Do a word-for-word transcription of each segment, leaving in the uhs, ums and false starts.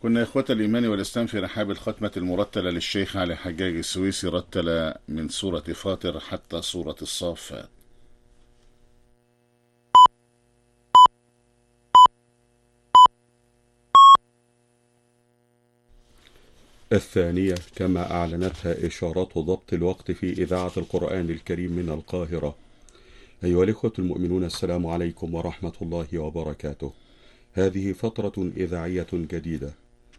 كنا إخوة الإيمان والإسلام في رحاب الختمة المرتلة للشيخ علي حجاج السويسي، رتل من سورة فاطر حتى سورة الصافات. الثانية كما أعلنتها إشارات ضبط الوقت في إذاعة القرآن الكريم من القاهرة. أيها الإخوة المؤمنون، السلام عليكم ورحمة الله وبركاته. هذه فترة إذاعية جديدة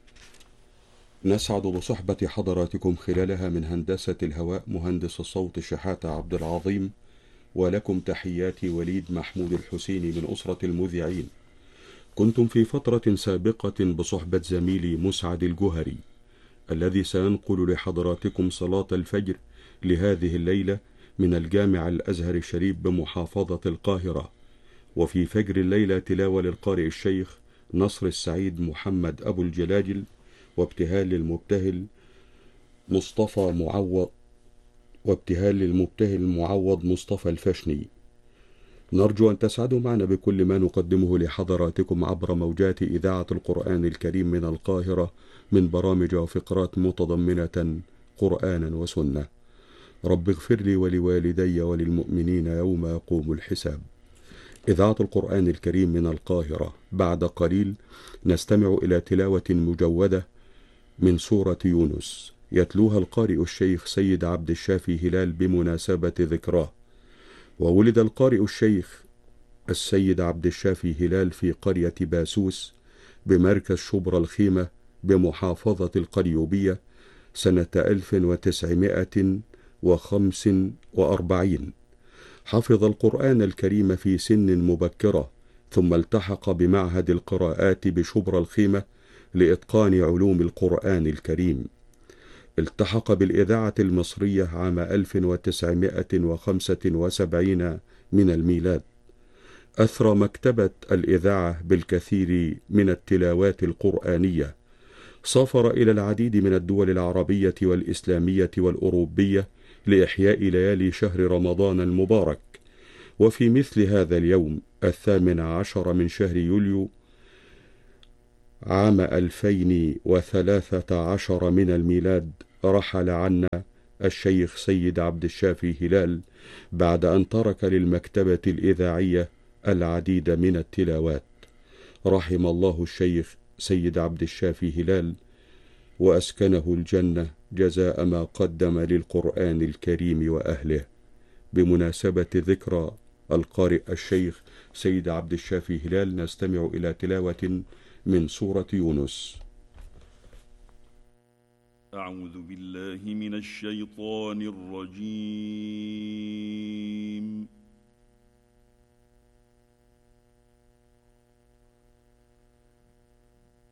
نسعد بصحبة حضراتكم خلالها. من هندسة الهواء مهندس الصوت شحاتة عبد العظيم، ولكم تحياتي وليد محمود الحسيني من أسرة المذيعين. كنتم في فترة سابقة بصحبة زميلي مسعد الجهري الذي سينقل لحضراتكم صلاة الفجر لهذه الليلة من الجامع الأزهر الشريف بمحافظة القاهرة. وفي فجر الليلة تلاوة للقارئ الشيخ نصر السعيد محمد أبو الجلاجل، وابتهال للمبتهل مصطفى معوض وابتهال للمبتهل المعوض مصطفى الفشني. نرجو أن تسعدوا معنا بكل ما نقدمه لحضراتكم عبر موجات إذاعة القرآن الكريم من القاهرة من برامج وفقرات متضمنة قرآنا وسنة. رب اغفر لي ولوالدي وللمؤمنين يوم يقوم الحساب. إذاعة القرآن الكريم من القاهرة. بعد قليل نستمع إلى تلاوة مجودة من سورة يونس يتلوها القارئ الشيخ سيد عبد الشافي هلال بمناسبة ذكراه. وولد القارئ الشيخ السيد عبد الشافي هلال في قرية باسوس بمركز شبرا الخيمة بمحافظة القليوبية سنة ألف وتسعمائة وخمسة وأربعين. حفظ القرآن الكريم في سن مبكرة، ثم التحق بمعهد القراءات بشبرا الخيمة لإتقان علوم القرآن الكريم. التحق بالإذاعة المصرية عام ألف وتسعمائة وخمسة وسبعين من الميلاد. أثرى مكتبة الإذاعة بالكثير من التلاوات القرآنية. سافر إلى العديد من الدول العربية والإسلامية والأوروبية لإحياء ليالي شهر رمضان المبارك. وفي مثل هذا اليوم الثامن عشر من شهر يوليو عام ألفين وثلاثة عشر من الميلاد رحل عنا الشيخ سيد عبد الشافي هلال بعد أن ترك للمكتبة الإذاعية العديد من التلاوات. رحم الله الشيخ سيد عبد الشافي هلال وأسكنه الجنة جزاء ما قدم للقرآن الكريم وأهله. بمناسبة ذكرى القارئ الشيخ سيد عبد الشافي هلال نستمع إلى تلاوة من سورة يونس. أعوذ بالله من الشيطان الرجيم.